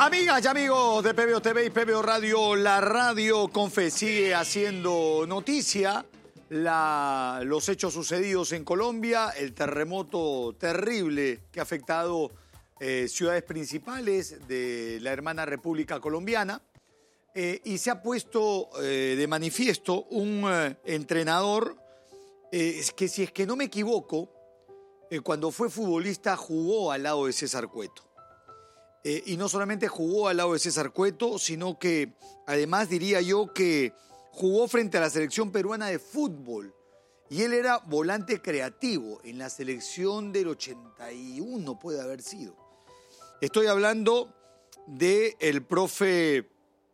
Amigas y amigos de PBO TV y PBO Radio, la radio con fe sigue haciendo noticia. Los hechos sucedidos en Colombia, el terremoto terrible que ha afectado ciudades principales de la hermana República Colombiana. Y se ha puesto de manifiesto un entrenador que, si es que no me equivoco, cuando fue futbolista jugó al lado de César Cueto. Y no solamente jugó al lado de César Cueto, sino que además diría yo que jugó frente a la selección peruana de fútbol. Y él era volante creativo en la selección del 81, puede haber sido. Estoy hablando del profe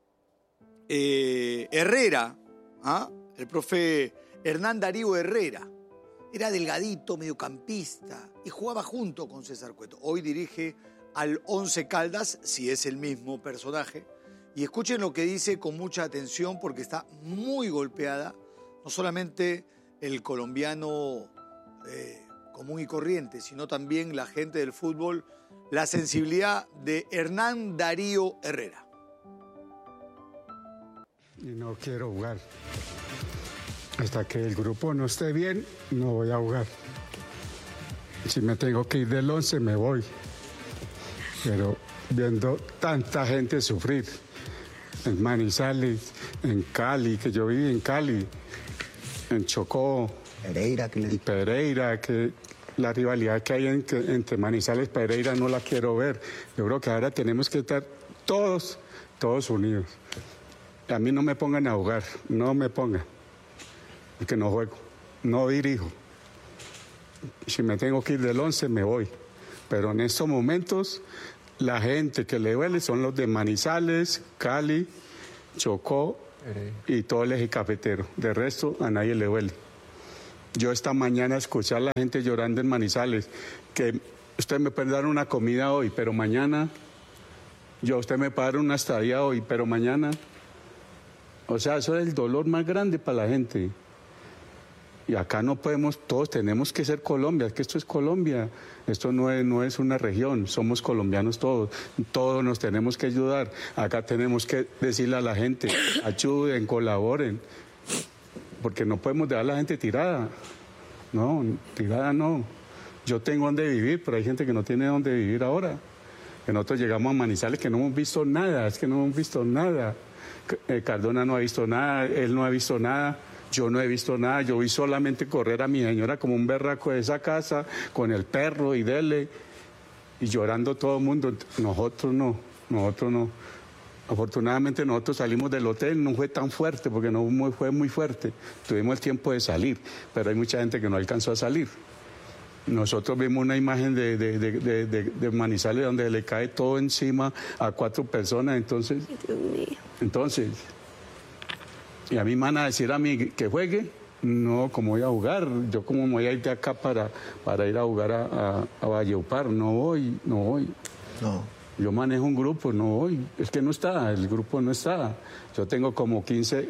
Herrera, el profe Hernán Darío Herrera. Era delgadito, mediocampista y jugaba junto con César Cueto. Hoy dirige al Once Caldas, si es el mismo personaje. Y escuchen lo que dice con mucha atención porque está muy golpeada, no solamente el colombiano común y corriente, sino también la gente del fútbol, la sensibilidad de Hernán Darío Herrera. Y no quiero jugar. Hasta que el grupo no esté bien, no voy a jugar. Si me tengo que ir del 11, me voy. Pero viendo tanta gente sufrir, en Manizales, en Cali, que yo viví en Cali, en Chocó, Pereira, que la rivalidad que hay entre Manizales y Pereira no la quiero ver. Yo creo que ahora tenemos que estar todos unidos. A mí no me pongan a jugar, no me pongan, porque no juego, no dirijo. Si me tengo que ir del 11, me voy. Pero en estos momentos, la gente que le duele son los de Manizales, Cali, Chocó y todo el eje cafetero. De resto, a nadie le duele. Yo esta mañana escuché a la gente llorando en Manizales, que usted me puede dar una comida hoy, pero mañana, usted me puede dar una estadía hoy, pero mañana. O sea, eso es el dolor más grande para la gente. Y acá no podemos, todos tenemos que ser Colombia, es que esto es Colombia, esto no es una región, somos colombianos todos nos tenemos que ayudar. Acá tenemos que decirle a la gente, ayuden, colaboren, porque no podemos dejar a la gente tirada. No, tirada no. Yo tengo donde vivir, pero hay gente que no tiene donde vivir ahora. Que nosotros llegamos a Manizales que no hemos visto nada, es que no hemos visto nada. Cardona no ha visto nada, él no ha visto nada. Yo no he visto nada, yo vi solamente correr a mi señora como un berraco de esa casa, con el perro y dele, y llorando todo el mundo. Nosotros no. Afortunadamente nosotros salimos del hotel, no fue tan fuerte, porque no fue muy fuerte. Tuvimos el tiempo de salir, pero hay mucha gente que no alcanzó a salir. Nosotros vimos una imagen de Manizales donde le cae todo encima a 4 personas, entonces... Dios mío. Entonces... Y a mí me van a decir a mí que juegue, no, ¿cómo voy a jugar? Yo como me voy a ir de acá para ir a jugar a Valledupar, no voy. No. Yo manejo un grupo, no voy, es que no está, el grupo no está. Yo tengo como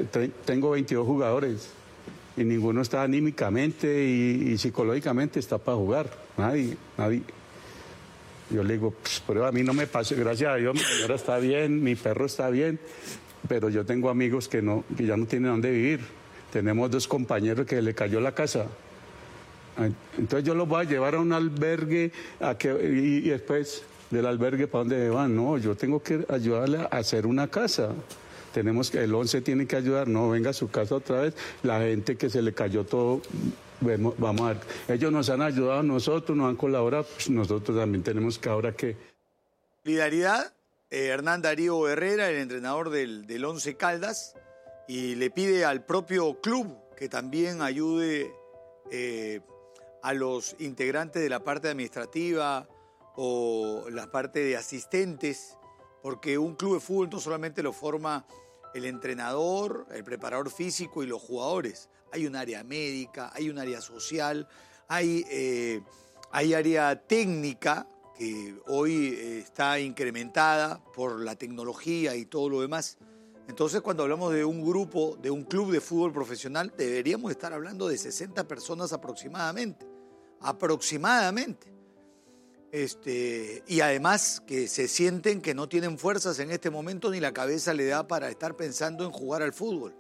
22 jugadores y ninguno está anímicamente y psicológicamente está para jugar, nadie. Yo le digo, pero a mí no me pasa, gracias a Dios, mi señora está bien, mi perro está bien. Pero yo tengo amigos que ya no tienen dónde vivir. Tenemos 2 compañeros que le cayó la casa. Entonces yo los voy a llevar a un albergue y después del albergue ¿para dónde van? No, yo tengo que ayudarle a hacer una casa. El 11 tiene que ayudar, no venga a su casa otra vez. La gente que se le cayó todo, vamos a ver. Ellos nos han ayudado a nosotros, nos han colaborado, pues nosotros también tenemos que ahora que... Solidaridad. Hernán Darío Herrera, el entrenador del Once Caldas, y le pide al propio club que también ayude a los integrantes de la parte administrativa o la parte de asistentes, porque un club de fútbol no solamente lo forma el entrenador, el preparador físico y los jugadores. Hay un área médica, hay un área social, hay área técnica, que hoy está incrementada por la tecnología y todo lo demás. Entonces, cuando hablamos de un grupo, de un club de fútbol profesional, deberíamos estar hablando de 60 personas aproximadamente. Y además que se sienten que no tienen fuerzas en este momento ni la cabeza le da para estar pensando en jugar al fútbol.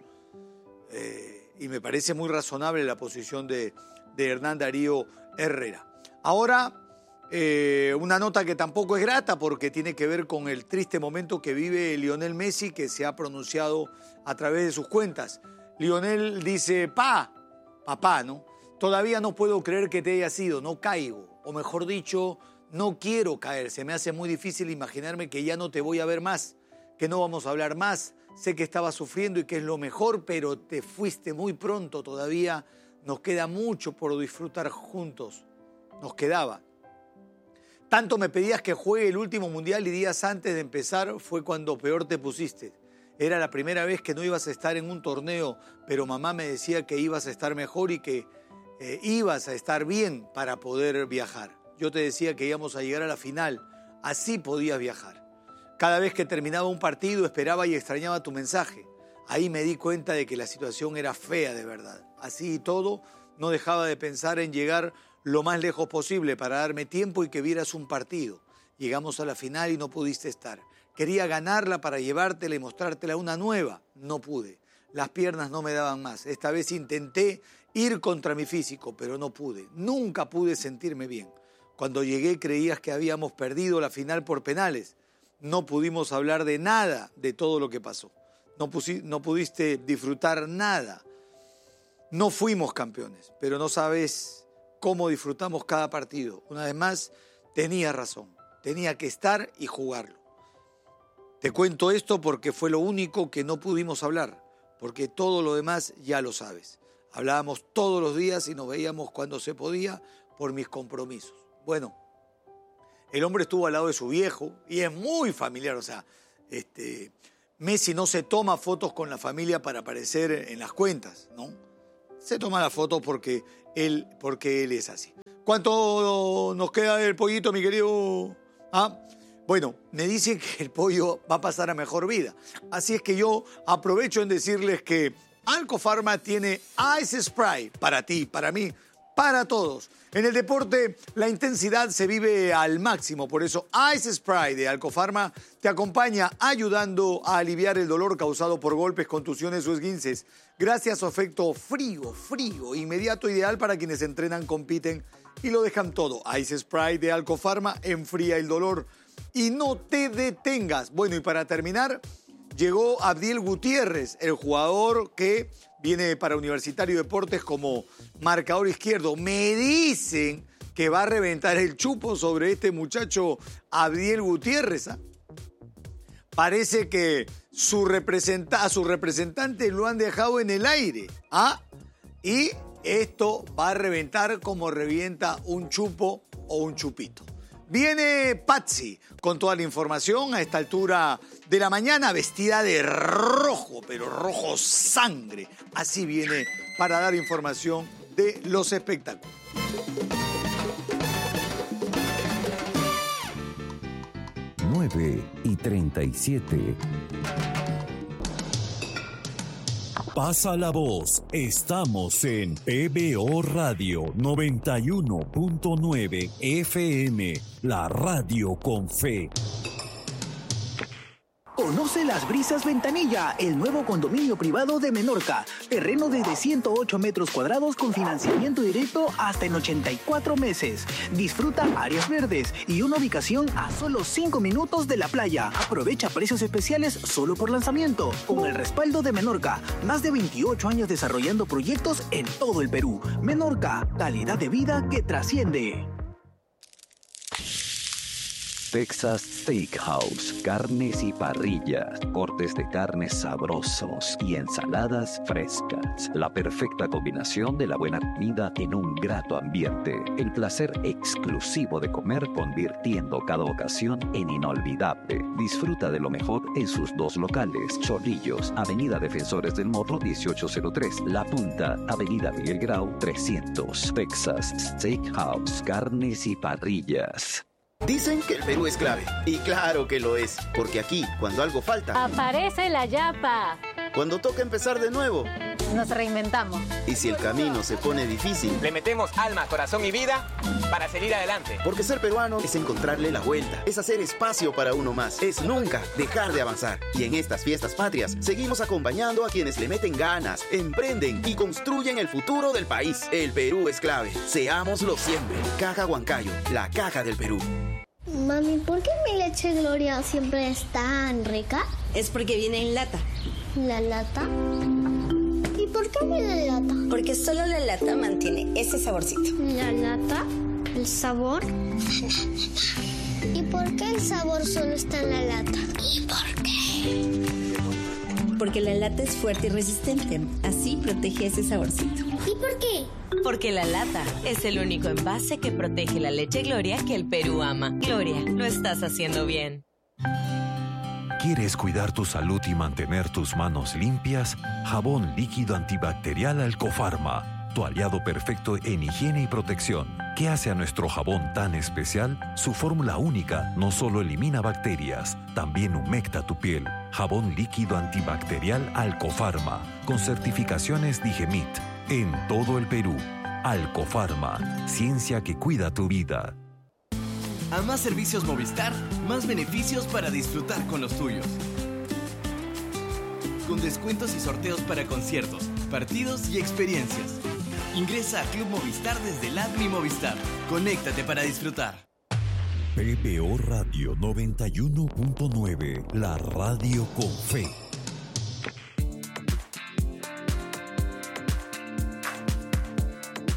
Y me parece muy razonable la posición de Hernán Darío Herrera. Ahora, una nota que tampoco es grata porque tiene que ver con el triste momento que vive Lionel Messi, que se ha pronunciado a través de sus cuentas. Lionel dice, papá, ¿no? Todavía no puedo creer que te hayas ido, no caigo. O mejor dicho, no quiero caer. Se me hace muy difícil imaginarme que ya no te voy a ver más, que no vamos a hablar más. Sé que estabas sufriendo y que es lo mejor, pero te fuiste muy pronto. Todavía nos queda mucho por disfrutar juntos. Nos quedaba. Tanto me pedías que juegue el último mundial y días antes de empezar fue cuando peor te pusiste. Era la primera vez que no ibas a estar en un torneo, pero mamá me decía que ibas a estar mejor y que ibas a estar bien para poder viajar. Yo te decía que íbamos a llegar a la final, así podías viajar. Cada vez que terminaba un partido esperaba y extrañaba tu mensaje. Ahí me di cuenta de que la situación era fea de verdad. Así y todo, no dejaba de pensar en llegar lo más lejos posible para darme tiempo y que vieras un partido. Llegamos a la final y no pudiste estar. Quería ganarla para llevártela y mostrártela una nueva. No pude. Las piernas no me daban más. Esta vez intenté ir contra mi físico, pero no pude. Nunca pude sentirme bien. Cuando llegué creías que habíamos perdido la final por penales. No pudimos hablar de nada de todo lo que pasó. No pudiste disfrutar nada. No fuimos campeones, pero no sabes cómo disfrutamos cada partido. Una vez más, tenías razón. Tenía que estar y jugarlo. Te cuento esto porque fue lo único que no pudimos hablar, porque todo lo demás ya lo sabes. Hablábamos todos los días y nos veíamos cuando se podía por mis compromisos. Bueno, el hombre estuvo al lado de su viejo y es muy familiar, o sea, Messi no se toma fotos con la familia para aparecer en las cuentas, ¿no? Se toma la foto porque él es así. ¿Cuánto nos queda del pollito, mi querido? Bueno, me dicen que el pollo va a pasar a mejor vida. Así es que yo aprovecho en decirles que Alcofarma tiene Ice Spray para ti, para mí, para todos. En el deporte, la intensidad se vive al máximo. Por eso, Ice Spray de Alcofarma te acompaña ayudando a aliviar el dolor causado por golpes, contusiones o esguinces. Gracias a su efecto frío, inmediato, ideal para quienes entrenan, compiten y lo dejan todo. Ice Spray de Alcofarma enfría el dolor. Y no te detengas. Bueno, y para terminar, llegó Abdiel Gutiérrez, el jugador que viene para Universitario Deportes como marcador izquierdo. Me dicen que va a reventar el chupo sobre este muchacho Abdiel Gutiérrez. Parece que a su representante lo han dejado en el aire. Y esto va a reventar como revienta un chupo o un chupito. Viene Patsy con toda la información a esta altura de la mañana, vestida de rojo, pero rojo sangre. Así viene para dar información de los espectáculos. Nueve y 37. Pasa la voz. Estamos en PBO Radio 91.9 FM, la radio con fe. Conoce Las Brisas Ventanilla, el nuevo condominio privado de Menorca. Terreno desde 108 metros cuadrados con financiamiento directo hasta en 84 meses. Disfruta áreas verdes y una ubicación a solo 5 minutos de la playa. Aprovecha precios especiales solo por lanzamiento. Con el respaldo de Menorca, más de 28 años desarrollando proyectos en todo el Perú. Menorca, calidad de vida que trasciende. Texas Steakhouse, carnes y parrillas, cortes de carnes sabrosos y ensaladas frescas. La perfecta combinación de la buena comida en un grato ambiente. El placer exclusivo de comer convirtiendo cada ocasión en inolvidable. Disfruta de lo mejor en sus dos locales. Chorrillos, Avenida Defensores del Morro 1803. La Punta, Avenida Miguel Grau 300. Texas Steakhouse, carnes y parrillas. Dicen que el Perú es clave. Y claro que lo es. Porque aquí, cuando algo falta, aparece la yapa. Cuando toca empezar de nuevo, Nos reinventamos. Y si el camino se pone difícil, le metemos alma, corazón y vida para seguir adelante. Porque ser peruano es encontrarle la vuelta, es hacer espacio para uno más, es nunca dejar de avanzar. Y en estas fiestas patrias seguimos acompañando a quienes le meten ganas, emprenden y construyen el futuro del país. El Perú es clave. Seámoslo siempre. Caja Huancayo, la caja del Perú. Mami, ¿por qué mi leche Gloria siempre es tan rica? Es porque viene en lata. ¿La lata? ¿Y por qué viene en lata? Porque solo la lata mantiene ese saborcito. ¿La lata? ¿El sabor? ¿Y por qué el sabor solo está en la lata? ¿Y por qué? Porque la lata es fuerte y resistente. Así protege ese saborcito. ¿Y por qué? Porque la lata es el único envase que protege la leche Gloria que el Perú ama. Gloria, lo estás haciendo bien. ¿Quieres cuidar tu salud y mantener tus manos limpias? Jabón líquido antibacterial Alcofarma, tu aliado perfecto en higiene y protección. ¿Qué hace a nuestro jabón tan especial? Su fórmula única no solo elimina bacterias, también humecta tu piel. Jabón líquido antibacterial Alcofarma, con certificaciones Digemit, en todo el Perú. Alcofarma, ciencia que cuida tu vida. A más servicios Movistar, más beneficios para disfrutar con los tuyos. Con descuentos y sorteos para conciertos, partidos y experiencias. Ingresa a Club Movistar desde el app Mi Movistar. Conéctate para disfrutar. PBO Radio 91.9, la radio con fe.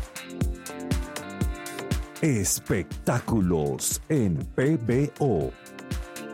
Espectáculos en PBO.